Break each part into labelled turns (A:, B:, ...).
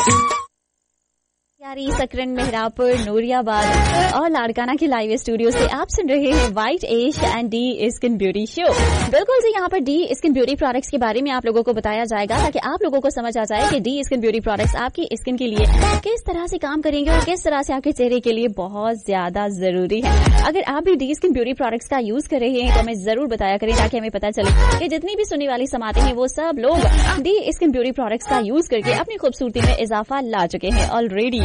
A: यारी सकरन, मेहरापुर, नूरियाबाद और लाड़काना के लाइव स्टूडियो से आप सुन रहे हैं white ash and D skin beauty show. बिल्कुल जी, यहाँ पर डी स्किन ब्यूटी प्रोडक्ट्स के बारे में आप लोगों को बताया जाएगा ताकि आप लोगों को समझ आ जाए कि डी स्किन ब्यूटी प्रोडक्ट्स आपकी स्किन के लिए किस तरह से काम करेंगे और किस तरह से आपके चेहरे के लिए बहुत ज्यादा जरूरी है। अगर आप भी डी स्किन ब्यूटी प्रोडक्ट्स का यूज कर रहे हैं तो हमें जरूर बताया करें ताकि हमें पता चले कि जितनी भी सुनने वाली समातें हैं वो सब लोग डी स्किन ब्यूटी प्रोडक्ट्स का यूज करके अपनी खूबसूरती में इजाफा ला चुके हैं ऑलरेडी।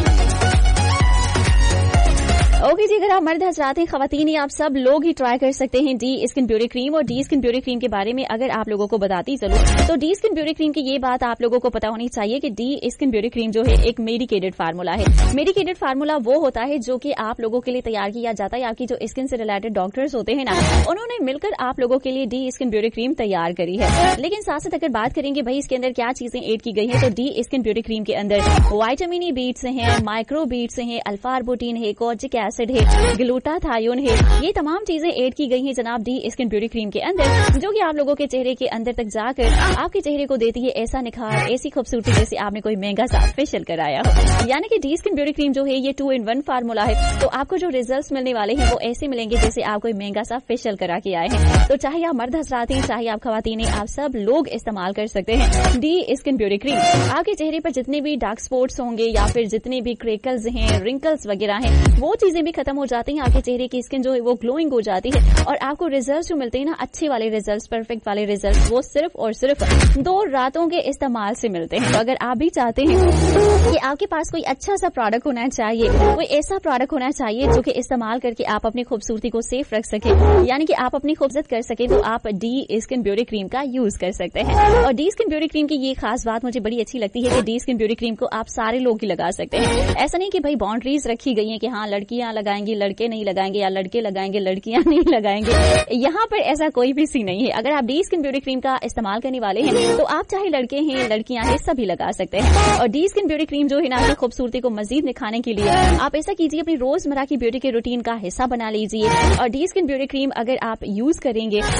A: ओके जी, अगर आप मर्द हजरात हैं, खवातीन, आप सब लोग ही ट्राई कर सकते हैं डी स्किन ब्यूटी क्रीम। और डी स्किन ब्यूटी क्रीम के बारे में अगर आप लोगों को बताती चलूं तो डी स्किन ब्यूटी क्रीम की ये बात आप लोगों को पता होनी चाहिए कि डी स्किन ब्यूटी क्रीम जो है एक मेडिकेटेड फार्मूला है। मेडिकेटेड फार्मूला वो होता है जो कि आप लोगों के लिए तैयार किया जाता है। आपकी जो स्किन से रिलेटेड डॉक्टर्स होते हैं ना, उन्होंने मिलकर आप लोगों के लिए डी स्किन ब्यूटी क्रीम तैयार करी है। लेकिन साथ साथ अगर बात करेंगे भाई इसके अंदर क्या चीजें ऐड की गई है, तो डी स्किन ब्यूटी क्रीम के अंदर विटामिन ई बीट्स हैं, माइक्रो बीट्स हैं, अल्फा आर्बुटिन है, कोजिक एसिड है, ग्लूटाथायोन है, ये तमाम चीजें ऐड की गई हैं जनाब डी स्किन ब्यूटी क्रीम के अंदर, जो कि आप लोगों के चेहरे के अंदर तक जाकर आपके चेहरे को देती है ऐसा निखार, ऐसी खूबसूरती जैसे आपने कोई महंगा सा फेशियल कराया हो। यानी कि डी स्किन ब्यूटी क्रीम जो है ये 2-in-1 फार्मूला है। तो आपको जो रिजल्ट्स मिलने वाले हैं वो ऐसे मिलेंगे जैसे आप कोई महंगा सा फेशियल करा के आए हैं। तो चाहे आप मर्द हजरात हैं, चाहे आप खवातीन हैं, आप सब लोग इस्तेमाल कर सकते हैं डी स्किन ब्यूटी क्रीम। आपके चेहरे पर जितने भी डार्क स्पॉट्स होंगे या फिर जितने भी क्रेकल्स हैं, रिंकल्स वगैरह हैं, वो चीजें भी खत्म हो जाती हैं। आपके चेहरे की स्किन जो है वो ग्लोइंग हो जाती है और आपको रिजल्ट्स जो मिलते हैं ना, अच्छे वाले रिजल्ट्स, परफेक्ट वाले रिजल्ट्स, वो सिर्फ और सिर्फ 2 रातों के इस्तेमाल से मिलते हैं। तो अगर आप भी चाहते हैं कि आपके पास कोई अच्छा सा प्रोडक्ट होना चाहिए, कोई ऐसा प्रोडक्ट होना चाहिए जो कि इस्तेमाल करके आप अपनी खूबसूरती को सेफ रख सके, यानी कि आप अपनी खूबसूरत कर सके, तो आप डी स्किन ब्यूटी क्रीम का यूज कर सकते हैं। और डी स्किन ब्यूटी क्रीम की ये खास बात मुझे बड़ी अच्छी लगती है कि डी स्किन ब्यूटी क्रीम को आप सारे लोग ही लगा सकते हैं। ऐसा नहीं कि भाई बाउंड्रीज रखी गई है कि हाँ लड़कियां लगाएंगी, लड़के नहीं लगाएंगे, या लड़के लगाएंगे, लड़कियां नहीं लगाएंगे। यहाँ पर ऐसा कोई भी सीन नहीं है। अगर आप डी स्किन ब्यूटी क्रीम का इस्तेमाल करने वाले हैं तो आप चाहे लड़के हैं, लड़कियां हैं, सभी लगा सकते हैं। और डी स्किन ब्यूटी क्रीम जो है ना, आपकी खूबसूरती को मजीद निखारने के लिए आप ऐसा कीजिए, अपनी रोजमर्रा की ब्यूटी के रूटीन का हिस्सा बना लीजिए। और डी स्किन ब्यूटी क्रीम अगर आप यूज करेंगे